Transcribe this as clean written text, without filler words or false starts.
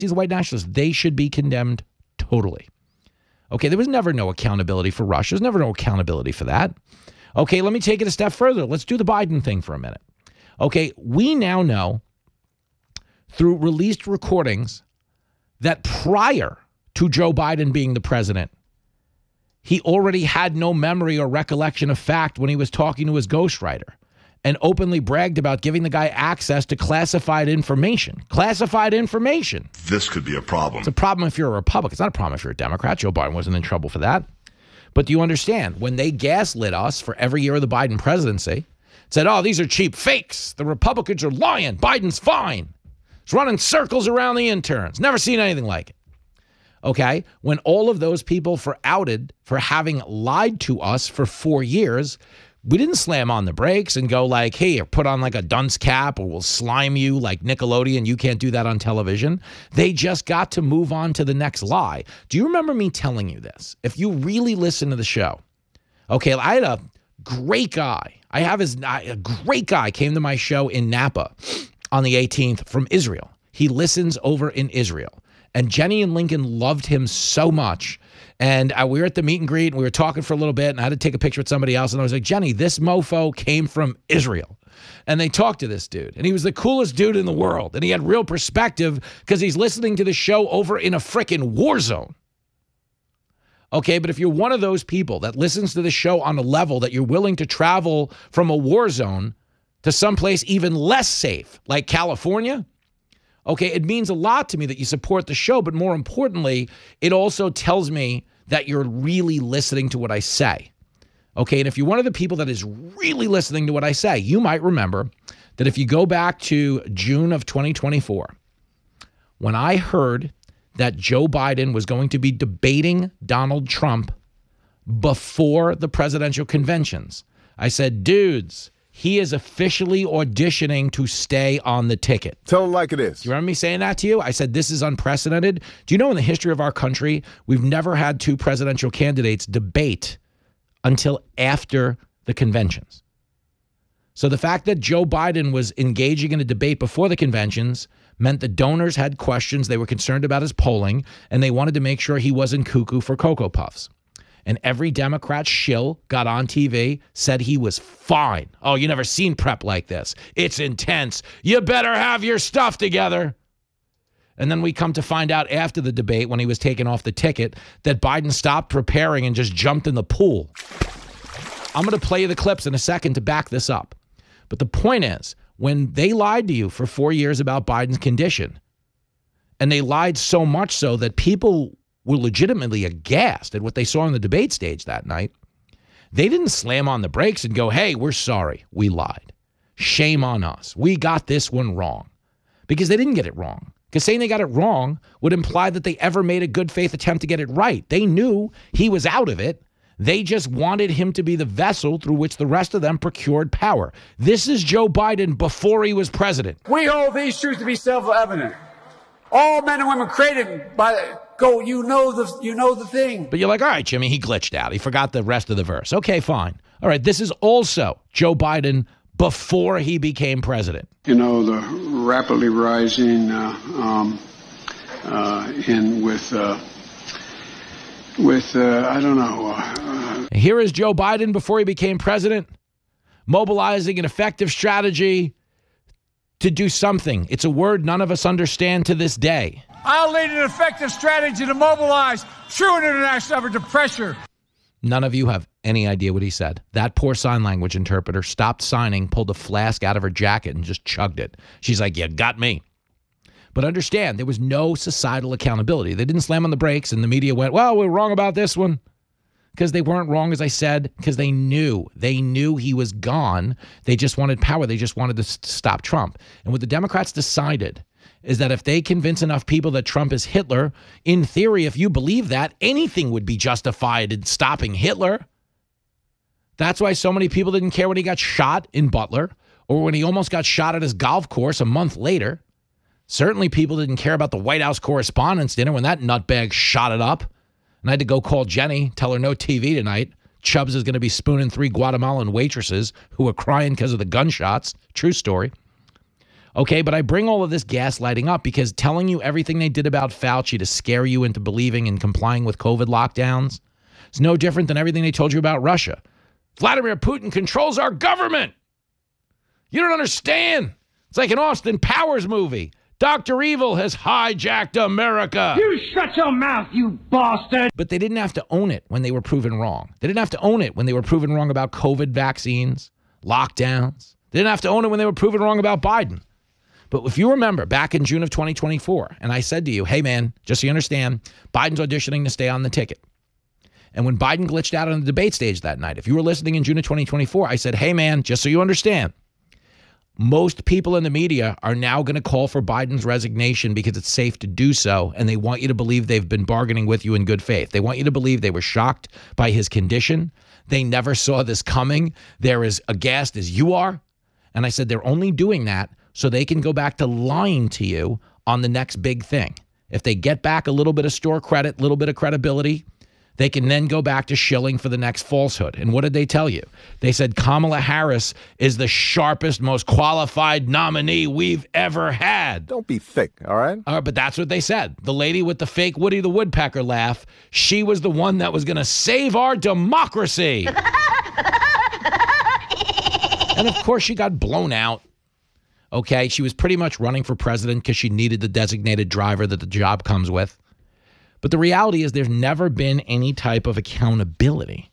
Nazis, white nationalists, they should be condemned totally. Okay, there was never no accountability for Russia. There's never no accountability for that. Okay, let me take it a step further. Let's do the Biden thing for a minute. Okay, we now know through released recordings that prior to Joe Biden being the president, he already had no memory or recollection of fact when he was talking to his ghostwriter and openly bragged about giving the guy access to classified information. Classified information. This could be a problem. It's a problem if you're a Republican. It's not a problem if you're a Democrat. Joe Biden wasn't in trouble for that. But do you understand? When they gaslit us for every year of the Biden presidency, said, oh, these are cheap fakes. The Republicans are lying. Biden's fine. He's running circles around the interns. Never seen anything like it. Okay? When all of those people were outed for having lied to us for 4 years, we didn't slam on the brakes and go like, hey, put on like a dunce cap or we'll slime you like Nickelodeon. You can't do that on television. They just got to move on to the next lie. Do you remember me telling you this? If you really listen to the show, okay, I had a great guy. A great guy came to my show in Napa on the 18th from Israel. He listens over in Israel. And Jenny and Lincoln loved him so much. And we were at the meet and greet, and we were talking for a little bit, and I had to take a picture with somebody else. And I was like, Jenny, this mofo came from Israel. And they talked to this dude. And he was the coolest dude in the world. And he had real perspective because he's listening to the show over in a frickin' war zone. Okay, but if you're one of those people that listens to the show on a level that you're willing to travel from a war zone to someplace even less safe, like California, okay, it means a lot to me that you support the show, but more importantly, it also tells me that you're really listening to what I say. Okay, and if you're one of the people that is really listening to what I say, you might remember that if you go back to June of 2024, when I heard that Joe Biden was going to be debating Donald Trump before the presidential conventions, I said, dudes, he is officially auditioning to stay on the ticket. Tell him like it is. Do you remember me saying that to you? I said, this is unprecedented. Do you know in the history of our country, we've never had two presidential candidates debate until after the conventions. So the fact that Joe Biden was engaging in a debate before the conventions meant the donors had questions. They were concerned about his polling, and they wanted to make sure he wasn't cuckoo for Cocoa Puffs. And every Democrat shill got on TV, said he was fine. Oh, you never seen prep like this. It's intense. You better have your stuff together. And then we come to find out after the debate, when he was taken off the ticket, that Biden stopped preparing and just jumped in the pool. I'm going to play you the clips in a second to back this up. But the point is, when they lied to you for 4 years about Biden's condition, and they lied so much so that people were legitimately aghast at what they saw on the debate stage that night, they didn't slam on the brakes and go, hey, we're sorry, we lied. Shame on us. We got this one wrong. Because they didn't get it wrong. Because saying they got it wrong would imply that they ever made a good faith attempt to get it right. They knew he was out of it. They just wanted him to be the vessel through which the rest of them procured power. This is Joe Biden before he was president. We hold these truths to be self-evident. All men and women created by you know the thing. But you're like, all right, Jimmy, he glitched out. He forgot the rest of the verse. Okay, fine. All right, this is also Joe Biden before he became president. You know, the rapidly rising I don't know. Here is Joe Biden before he became president, mobilizing an effective strategy to do something. It's a word none of us understand to this day. I'll lead an effective strategy to mobilize true international effort to pressure. None of you have any idea what he said. That poor sign language interpreter stopped signing, pulled a flask out of her jacket, and just chugged it. She's like, you got me. But understand, there was no societal accountability. They didn't slam on the brakes, and the media went, well, we're wrong about this one. Because they weren't wrong, as I said, because they knew he was gone. They just wanted power. They just wanted to stop Trump. And what the Democrats decided is that if they convince enough people that Trump is Hitler, in theory, if you believe that, anything would be justified in stopping Hitler. That's why so many people didn't care when he got shot in Butler or when he almost got shot at his golf course a month later. Certainly people didn't care about the White House Correspondents' Dinner when that nutbag shot it up. And I had to go call Jenny, tell her no TV tonight. Chubbs is going to be spooning 3 Guatemalan waitresses who were crying because of the gunshots. True story. Okay, but I bring all of this gaslighting up because telling you everything they did about Fauci to scare you into believing and complying with COVID lockdowns is no different than everything they told you about Russia. Vladimir Putin controls our government. You don't understand. It's like an Austin Powers movie. Dr. Evil has hijacked America. You shut your mouth, you bastard. But they didn't have to own it when they were proven wrong. They didn't have to own it when they were proven wrong about COVID vaccines, lockdowns. They didn't have to own it when they were proven wrong about Biden. But if you remember back in June of 2024, and I said to you, hey, man, just so you understand, Biden's auditioning to stay on the ticket. And when Biden glitched out on the debate stage that night, if you were listening in June of 2024, I said, hey, man, just so you understand, most people in the media are now going to call for Biden's resignation because it's safe to do so. And they want you to believe they've been bargaining with you in good faith. They want you to believe they were shocked by his condition. They never saw this coming. They're as aghast as you are. And I said, they're only doing that so they can go back to lying to you on the next big thing. If they get back a little bit of store credit, a little bit of credibility, they can then go back to shilling for the next falsehood. And what did they tell you? They said Kamala Harris is the sharpest, most qualified nominee we've ever had. Don't be thick, all right? But that's what they said. The lady with the fake Woody the Woodpecker laugh, she was the one that was going to save our democracy. And of course, she got blown out. Okay, she was pretty much running for president because she needed the designated driver that the job comes with. But the reality is there's never been any type of accountability.